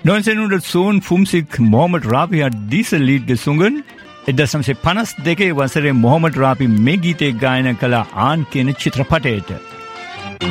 1900 ෆුම්සික් මොහමඩ් රාපි හා ඩීසල් ලීඩ්ගේ සුඟන් 1952 වසරේ මොහමඩ් රාපි මේ ගීතය ගායන කළ ආන් කියන චිත්‍රපටයට.